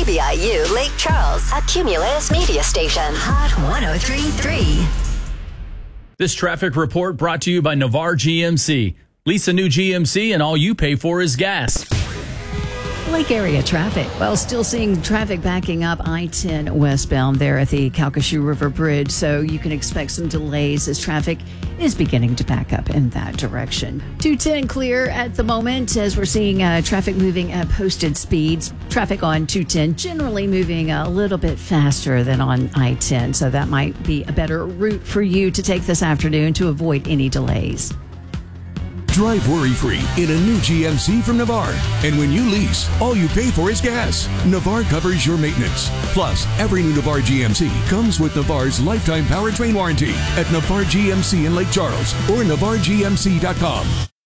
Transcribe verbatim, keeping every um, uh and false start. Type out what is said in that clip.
B I U Lake Charles, a Cumulus media station. Hot one oh three point three. This traffic report brought to you by Navarre G M C. Lease a new G M C and all you pay for is gas. Lake area traffic. Well, still seeing traffic backing up I ten westbound there at the Calcasieu River Bridge. So you can expect some delays as traffic is beginning to back up in that direction. two ten clear at the moment as we're seeing uh, traffic moving at posted speeds. Traffic on two ten generally moving a little bit faster than on I ten. So that might be a better route for you to take this afternoon to avoid any delays. Drive worry-free in a new G M C from Navarre. And when you lease, all you pay for is gas. Navarre covers your maintenance. Plus, every new Navarre G M C comes with Navarre's lifetime powertrain warranty at Navarre G M C in Lake Charles or Navarre G M C dot com.